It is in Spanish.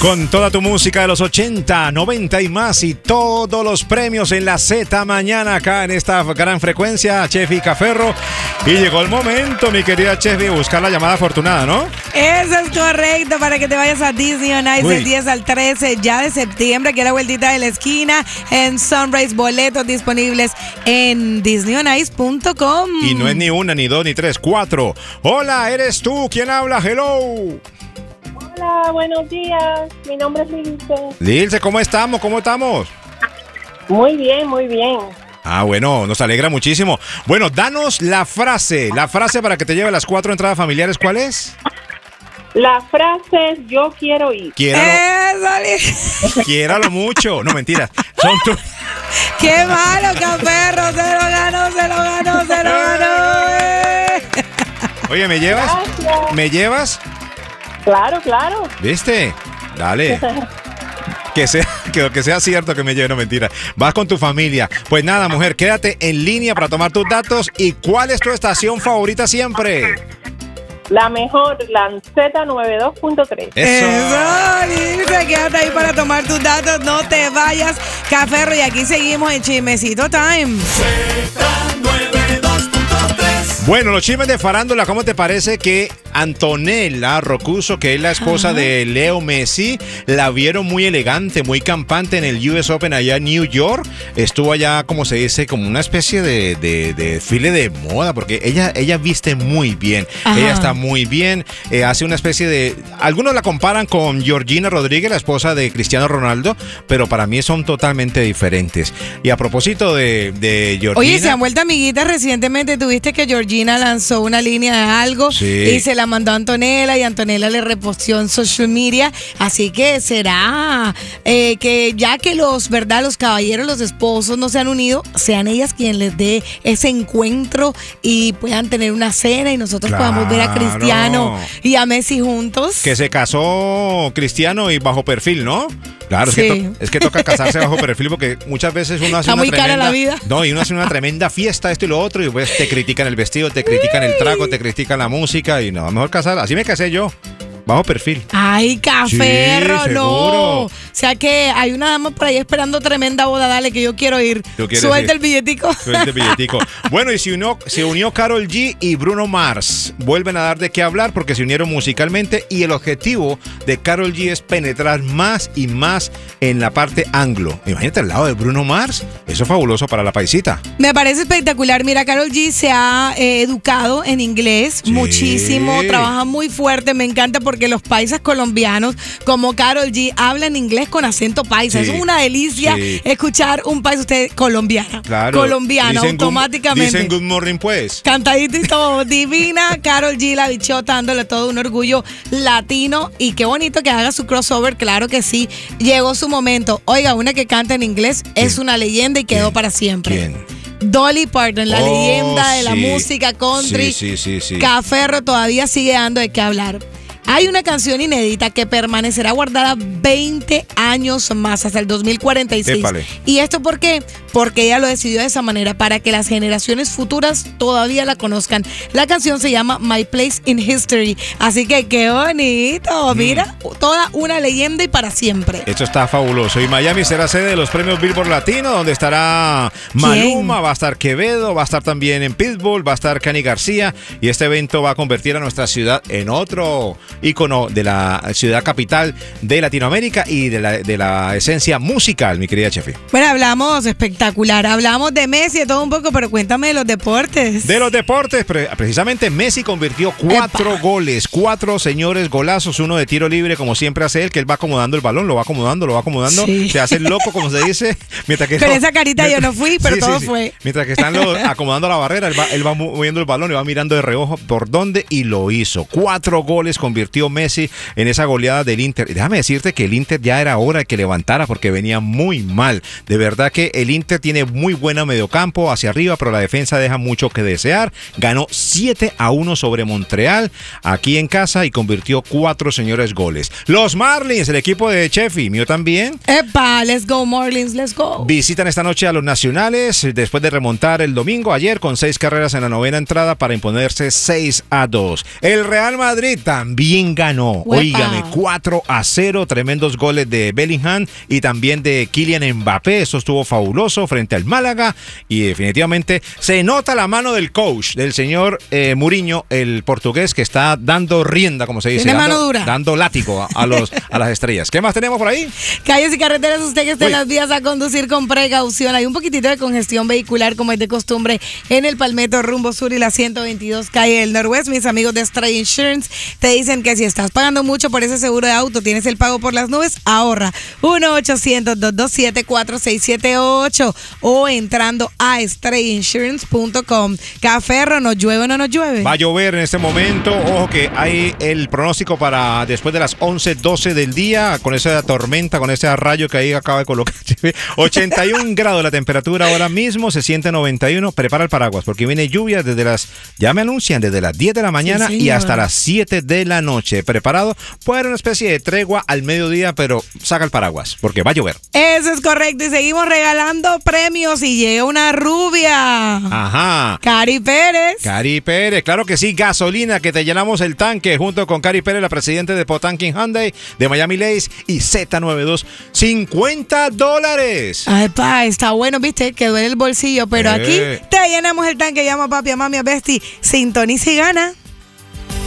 Con toda tu música de los 80, 90 y más y todos los premios en la Z mañana acá en esta gran frecuencia, Chefi Caferro. Y llegó el momento, mi querida Chefi, de buscar la llamada afortunada, ¿no? Eso es correcto, para que te vayas a Disney on Ice del 10 al 13 ya de septiembre, que es la vueltita de la esquina en Sunrise. Boletos disponibles en disneyonice.com. Y no es ni una, ni dos, ni tres, 4. Hola, ¿eres tú? ¿Quién habla? Hello. Hola, buenos días. Mi nombre es Lilce. Lilce, ¿cómo estamos? ¿Cómo estamos? Muy bien, muy bien. Ah, bueno, nos alegra muchísimo. Bueno, danos la frase para que te lleve las 4 entradas familiares. ¿Cuál es? La frase es yo quiero ir. Quiéralo mucho. No, mentira. Son tú. ¡Qué malo, Caferro! ¡Se lo ganó! Oye, ¿me llevas? Gracias. ¿Me llevas? Claro. ¿Viste? Dale. Que sea cierto que me lleve, no mentira. Vas con tu familia. Pues nada, mujer, quédate en línea para tomar tus datos. ¿Y cuál es tu estación favorita siempre? La mejor, la Z92.3. Eso. Lilce, quédate ahí para tomar tus datos. No te vayas, Caferro. Y aquí seguimos en Chismecito Time. Bueno, los chismes de farándula, ¿cómo te parece que Antonella Rocuso, que es la esposa de Leo Messi, la vieron muy elegante, muy campante en el US Open allá en New York? Estuvo allá, como se dice, como una especie de desfile de moda, porque ella viste muy bien. Ajá. Ella está muy bien, hace una especie de... Algunos la comparan con Georgina Rodríguez, la esposa de Cristiano Ronaldo, pero para mí son totalmente diferentes. Y a propósito de Georgina... Oye, se han vuelto amiguitas recientemente. Tuviste que Georgina lanzó una línea de algo y se la mandó a Antonella y Antonella le reposteó en social media. Así que será que ya que los caballeros, los esposos no se han unido, sean ellas quienes les dé ese encuentro y puedan tener una cena y nosotros podamos ver a Cristiano y a Messi juntos. Que se casó Cristiano y bajo perfil, ¿no? Claro, es que toca casarse bajo perfil porque muchas veces uno hace una tremenda... cara la vida. No, y uno hace una tremenda fiesta, esto y lo otro, y pues te critican el vestido, te critican el trago, te critican la música, y no, mejor casar. Así me casé yo. Bajo perfil. Ay, Caferro, sí, no. O sea que hay una dama por ahí esperando tremenda boda. Dale, que yo quiero ir. Suelta el billetico. Suelta el billetico. Bueno, y se unió Karol G y Bruno Mars. Vuelven a dar de qué hablar porque se unieron musicalmente y el objetivo de Karol G es penetrar más y más en la parte anglo. Imagínate al lado de Bruno Mars. Eso es fabuloso para la paisita. Me parece espectacular. Mira, Karol G se ha educado en inglés muchísimo. Trabaja muy fuerte. Me encanta porque los paisas colombianos como Karol G hablan inglés con acento paisa. Es una delicia escuchar un país usted colombiano. Claro. Colombiano, dicen automáticamente. Dicen good morning, pues. Cantadito y todo. Divina Karol G, la bichota, dándole todo un orgullo latino. Y qué bonito que haga su crossover. Claro que sí. Llegó su momento. Oiga, una que canta en inglés es una leyenda y quedó para siempre. ¿Quién? Dolly Parton, la leyenda de la música country. Sí. Caferro todavía sigue dando de qué hablar. Hay una canción inédita que permanecerá guardada 20 años más, hasta el 2046. Épale. ¿Y esto por qué? Porque ella lo decidió de esa manera, para que las generaciones futuras todavía la conozcan. La canción se llama My Place in History. Así que qué bonito. Mira, toda una leyenda y para siempre. Esto está fabuloso. Y Miami será sede de los premios Billboard Latino, donde estará Maluma, va a estar Quevedo, va a estar también en Pitbull, va a estar Cani García. Y este evento va a convertir a nuestra ciudad en otro ícono de la ciudad capital de Latinoamérica y de la esencia musical, mi querida Chefi. Bueno, hablamos espectacular, hablamos de Messi, de todo un poco, pero cuéntame de los deportes. De los deportes, precisamente Messi convirtió 4 goles, 4 señores golazos, uno de tiro libre, como siempre hace él, que él va acomodando el balón, lo va acomodando, se hace el loco, como se dice. Con esa carita yo no fui, pero todo fue. Mientras que están acomodando la barrera, él va moviendo el balón y va mirando de reojo por dónde, y lo hizo. 4 goles convirtió Messi en esa goleada del Inter. Déjame decirte que el Inter ya era hora de que levantara porque venía muy mal. De verdad que el Inter tiene muy buena mediocampo hacia arriba, pero la defensa deja mucho que desear. Ganó 7-1 sobre Montreal aquí en casa y convirtió 4 señores goles. Los Marlins, el equipo de Chefi, mío también. ¡Epa! Let's go Marlins, let's go. Visitan esta noche a los Nacionales después de remontar el domingo ayer con 6 carreras en la novena entrada para imponerse 6-2. El Real Madrid también también ganó. ¡Uepa! Óigame, 4-0, tremendos goles de Bellingham y también de Kylian Mbappé. Eso estuvo fabuloso frente al Málaga y definitivamente se nota la mano del coach, del señor Mourinho, el portugués, que está dando rienda, como se dice. Tiene mano dura. Dando látigo a las estrellas. ¿Qué más tenemos por ahí? Calles y carreteras, usted que esté en las vías a conducir con precaución. Hay un poquitito de congestión vehicular, como es de costumbre, en el Palmetto rumbo sur y la 122 calle del Norwest. Mis amigos de Stray Insurance te dicen que si estás pagando mucho por ese seguro de auto, tienes el pago por las nubes, ahorra. 1-800-227-4678 o entrando a StrayInsurance.com. Caferro, ¿nos llueve o no nos llueve? Va a llover en este momento. Ojo que hay el pronóstico para después de las 11:12 del día, con esa tormenta, con ese rayo que ahí acaba de colocar. 81 grados la temperatura ahora mismo, se siente 91. Prepara el paraguas porque viene lluvia ya me anuncian, desde las 10 de la mañana y hasta las 7 de la noche. Preparado, puede haber una especie de tregua al mediodía, pero saca el paraguas porque va a llover. Eso es correcto y seguimos regalando premios y llega una rubia. Ajá. Cari Pérez. Cari Pérez, claro que sí, gasolina, que te llenamos el tanque junto con Cari Pérez, la presidenta de Potanking Hyundai de Miami Lakes y Z92, $50. Ay, pa, está bueno, viste, que duele el bolsillo, pero aquí te llenamos el tanque, llama a papi, a mami, a Bestie, sintoniza y gana.